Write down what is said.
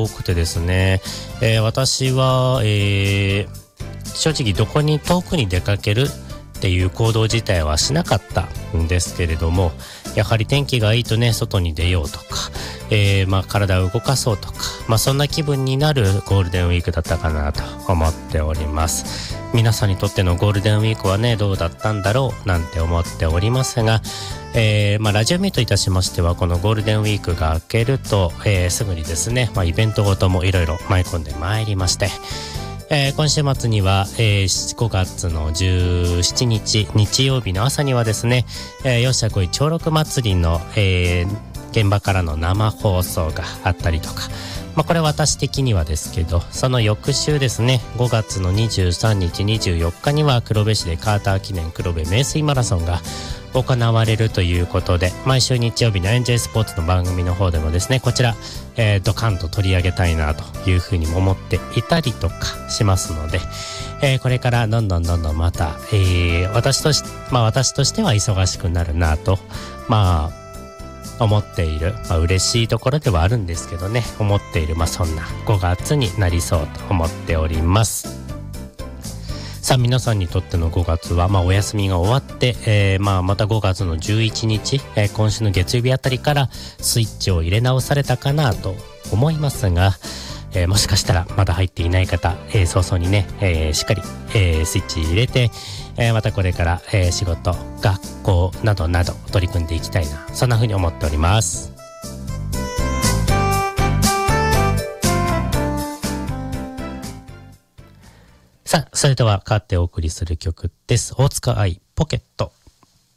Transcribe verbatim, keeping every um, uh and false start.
多くてですね、えー、私は、えー、正直どこに遠くに出かけるっていう行動自体はしなかったんですけれども、やはり天気がいいとね、外に出ようとか、えー、まあ体を動かそうとか、まあそんな気分になるゴールデンウィークだったかなと思っております。皆さんにとってのゴールデンウィークはね、どうだったんだろうなんて思っておりますが、えー、まあラジオミーといたしましては、このゴールデンウィークが明けると、えー、すぐにですね、まあイベントごともいろいろ舞い込んでまいりまして、えー、今週末には、えー、ごがつのじゅうしちにち日曜日の朝にはですね、えー、よっしゃこい長六祭りの、えー、現場からの生放送があったりとか、まあこれ私的にはですけど、その翌週ですね、ごがつのにじゅうさんにちにじゅうよっかには黒部市でカーター記念黒部名水マラソンが行われるということで、毎週日曜日の エヌジェー スポーツの番組の方でもですね、こちら、えー、ドカンと取り上げたいなというふうにも思っていたりとかしますので、えー、これからどんどんどんどんまた、えー、私とし、まあ私としては忙しくなるなと、まあ思っている、まあ嬉しいところではあるんですけどね、思っている、まあそんなごがつになりそうと思っております。さあ皆さんにとってのごがつは、まあお休みが終わって、えー、まあまたごがつのじゅういちにち、えー、今週の月曜日あたりからスイッチを入れ直されたかなと思いますが、えー、もしかしたらまだ入っていない方、えー、早々にね、えー、しっかり、えー、スイッチ入れて、えー、またこれから、えー、仕事、学校などなど取り組んでいきたいな、そんな風に思っております。さあ、それでは変わってお送りする曲です。大塚愛ポケット。